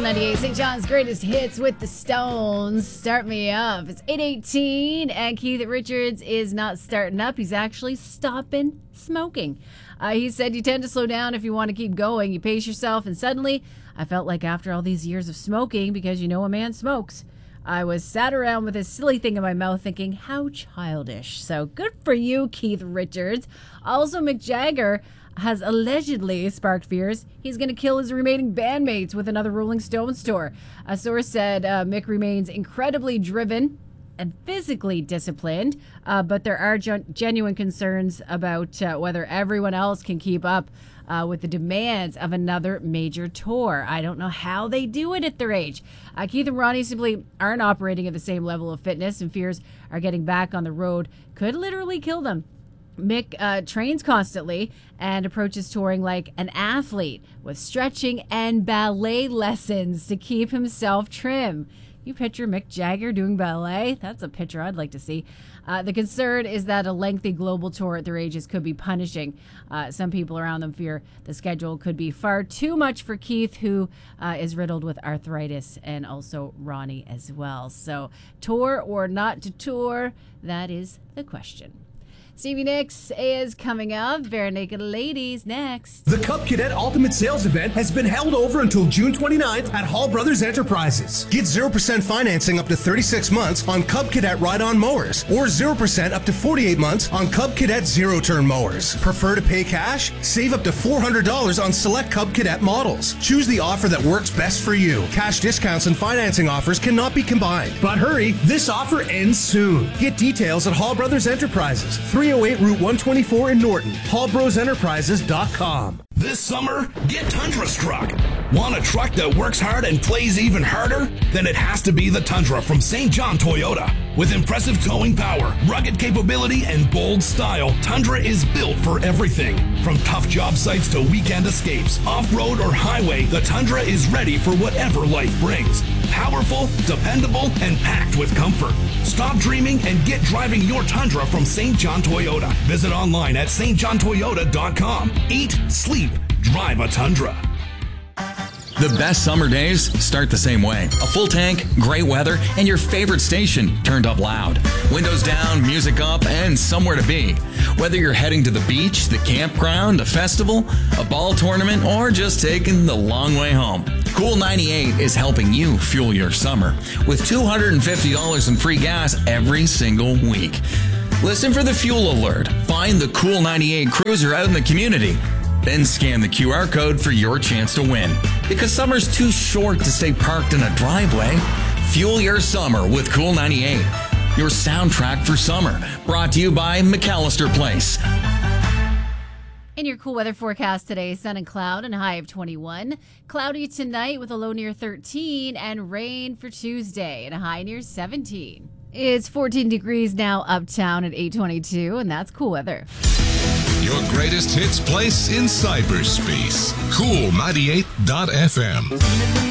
98, St. John's greatest hits with the Stones. Start me up. It's 8:18, and Keith Richards is not starting up. He's actually stopping smoking. He said, you tend to slow down if you want to keep going. You pace yourself, and suddenly I felt like after all these years of smoking, because you know a man smokes, I was sat around with this silly thing in my mouth thinking, how childish. So good for you, Keith Richards. Also, Mick Jagger has allegedly sparked fears he's going to kill his remaining bandmates with another Rolling Stones tour. A source said Mick remains incredibly driven and physically disciplined, but there are genuine concerns about whether everyone else can keep up with the demands of another major tour. I don't know how they do it at their age. Keith and Ronnie simply aren't operating at the same level of fitness, and fears are getting back on the road could literally kill them. Mick trains constantly and approaches touring like an athlete with stretching and ballet lessons to keep himself trim. You picture Mick Jagger doing ballet? That's a picture I'd like to see. The concern is that a lengthy global tour at their ages could be punishing. Some people around them fear the schedule could be far too much for Keith, who is riddled with arthritis, and also Ronnie as well. So tour or not to tour, that is the question. Stevie Nicks is coming up. Bare Naked Ladies next. The Cub Cadet Ultimate Sales Event has been held over until June 29th at Hall Brothers Enterprises. Get 0% financing up to 36 months on Cub Cadet ride-on mowers, or 0% up to 48 months on Cub Cadet zero-turn mowers. Prefer to pay cash? Save up to $400 on select Cub Cadet models. Choose the offer that works best for you. Cash discounts and financing offers cannot be combined. But hurry, this offer ends soon. Get details at Hall Brothers Enterprises, 308 Route 124 in Norton. HallBrosEnterprises.com. This summer, get Tundra struck. Want a truck that works hard and plays even harder? Then it has to be the Tundra from St. John Toyota. With impressive towing power, rugged capability, and bold style, Tundra is built for everything. From tough job sites to weekend escapes, off-road or highway, the Tundra is ready for whatever life brings. Powerful, dependable, and packed with comfort. Stop dreaming and get driving your Tundra from St. John Toyota. Visit online at stjohntoyota.com. Eat, sleep, drive a Tundra. The best summer days start the same way. A full tank, great weather, and your favorite station turned up loud. Windows down, music up, and somewhere to be. Whether you're heading to the beach, the campground, a festival, a ball tournament, or just taking the long way home, Cool 98 is helping you fuel your summer with $250 in free gas every single week. Listen for the fuel alert. Find the Cool 98 cruiser out in the community. Then scan the QR code for your chance to win. Because summer's too short to stay parked in a driveway. Fuel your summer with Cool 98. Your soundtrack for summer. Brought to you by McAllister Place. In your cool weather forecast today, sun and cloud and a high of 21. Cloudy tonight with a low near 13, and rain for Tuesday and a high near 17. It's 14 degrees now uptown at 8:22, and that's cool weather. Your greatest hits place in cyberspace. Cool 98.fm.